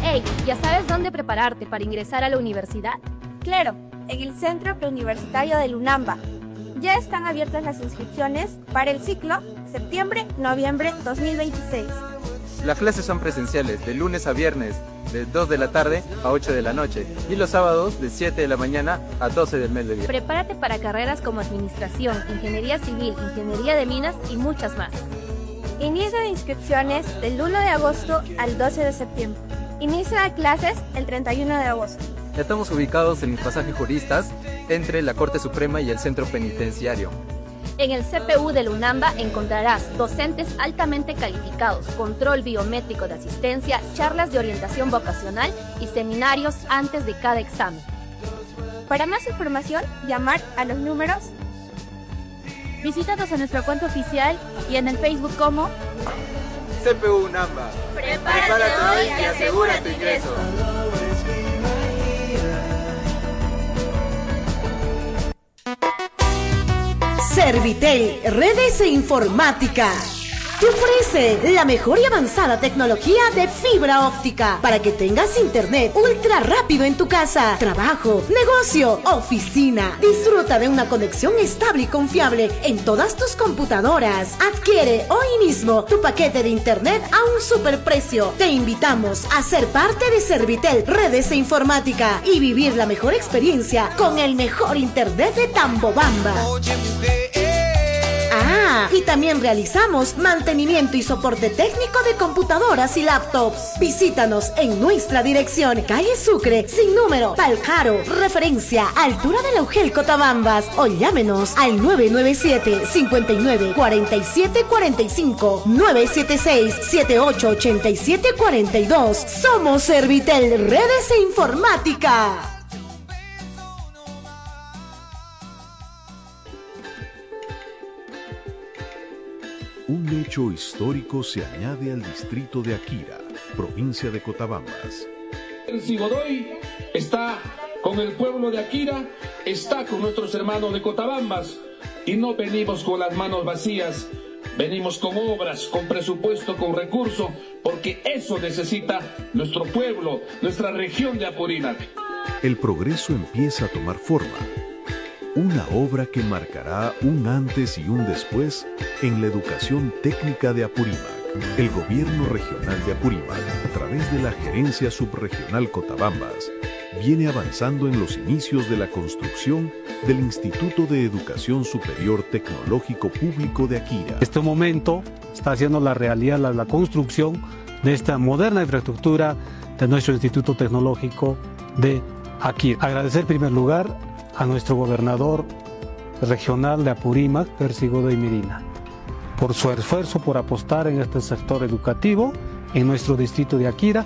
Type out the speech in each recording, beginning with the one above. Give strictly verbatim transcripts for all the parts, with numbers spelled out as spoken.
Hey, ¿ya sabes dónde prepararte para ingresar a la universidad? Claro, en el Centro Preuniversitario de Lunamba. Ya están abiertas las inscripciones para el ciclo septiembre-noviembre dos mil veintiséis. Las clases son presenciales de lunes a viernes, de dos de la tarde a ocho de la noche, y los sábados de siete de la mañana a doce del mediodía. Prepárate para carreras como Administración, Ingeniería Civil, Ingeniería de Minas y muchas más. Inicio de inscripciones del uno de agosto al doce de septiembre. Inicio de clases el treinta y uno de agosto. Estamos ubicados en el pasaje Juristas, entre la Corte Suprema y el Centro Penitenciario. En el C P U de Lunamba encontrarás docentes altamente calificados, control biométrico de asistencia, charlas de orientación vocacional y seminarios antes de cada examen. Para más información, llamar a los números. Visítanos en nuestra cuenta oficial y en el Facebook como C P U Lunamba. Prepárate, Prepárate hoy y asegura tu ingreso. Servitel, redes e informática. Te ofrece la mejor y avanzada tecnología de fibra óptica para que tengas internet ultra rápido en tu casa, trabajo, negocio, oficina. Disfruta de una conexión estable y confiable en todas tus computadoras. Adquiere hoy mismo tu paquete de internet a un superprecio. Te invitamos a ser parte de Servitel, redes e informática y vivir la mejor experiencia con el mejor internet de Tambobamba. Ah, y también realizamos mantenimiento y soporte técnico de computadoras y laptops. Visítanos en nuestra dirección, calle Sucre, sin número, Palcaro, referencia, altura del Augel Cotabambas, o llámenos al nueve nueve siete, cinco nueve, cuatro siete cuatro cinco, nueve siete seis, siete ocho ocho siete cuatro dos. Somos Servitel, redes e informática. Un hecho histórico se añade al distrito de Akira, provincia de Cotabambas. Percy Godoy está con el pueblo de Akira, está con nuestros hermanos de Cotabambas, y no venimos con las manos vacías, venimos con obras, con presupuesto, con recursos, porque eso necesita nuestro pueblo, nuestra región de Apurímac. El progreso empieza a tomar forma. Una obra que marcará un antes y un después en la educación técnica de Apurímac. El gobierno regional de Apurímac, a través de la gerencia subregional Cotabambas, viene avanzando en los inicios de la construcción del Instituto de Educación Superior Tecnológico Público de Akira. En este momento está haciendo la realidad la, la construcción de esta moderna infraestructura de nuestro Instituto Tecnológico de Akira. Agradecer en primer lugar a nuestro gobernador regional de Apurímac, Percy Godoy Medina, por su esfuerzo por apostar en este sector educativo en nuestro distrito de Akira.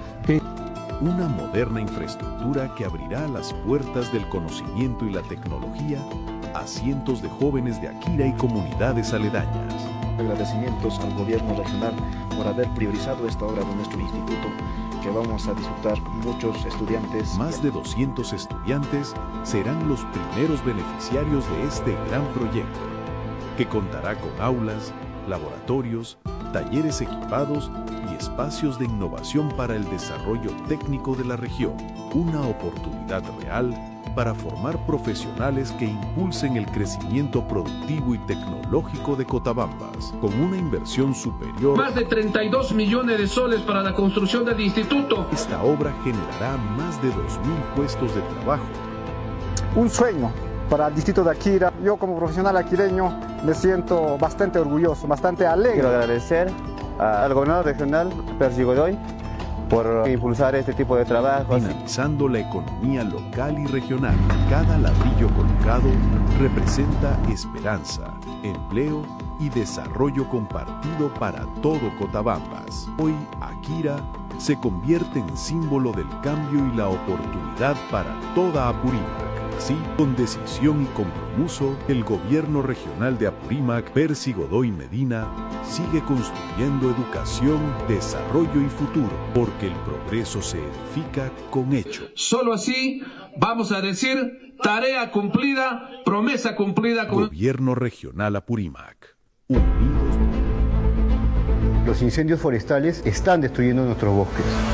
Una moderna infraestructura que abrirá las puertas del conocimiento y la tecnología a cientos de jóvenes de Akira y comunidades aledañas. Agradecimientos al gobierno regional por haber priorizado esta obra de nuestro instituto, que vamos a disfrutar muchos estudiantes. Más de doscientos estudiantes serán los primeros beneficiarios de este gran proyecto, que contará con aulas, laboratorios, talleres equipados y espacios de innovación para el desarrollo técnico de la región. Una oportunidad real para formar profesionales que impulsen el crecimiento productivo y tecnológico de Cotabambas, con una inversión superior. Más de treinta y dos millones de soles para la construcción del instituto. Esta obra generará más de dos mil puestos de trabajo. Un sueño para el distrito de Akira. Yo como profesional aquireño me siento bastante orgulloso, bastante alegre. Quiero agradecer al gobernador regional, Percy Godoy, por impulsar este tipo de trabajo. Dinamizando la economía local y regional. Cada ladrillo colocado representa esperanza, empleo y desarrollo compartido para todo Cotabambas. Hoy, Akira se convierte en símbolo del cambio y la oportunidad para toda Apurímac. Sí, con decisión y compromiso, el gobierno regional de Apurímac, Percy Godoy Medina, sigue construyendo educación, desarrollo y futuro, porque el progreso se edifica con hechos. Solo así vamos a decir tarea cumplida, promesa cumplida. Con... Gobierno regional Apurímac. Unidos. Los incendios forestales están destruyendo nuestros bosques.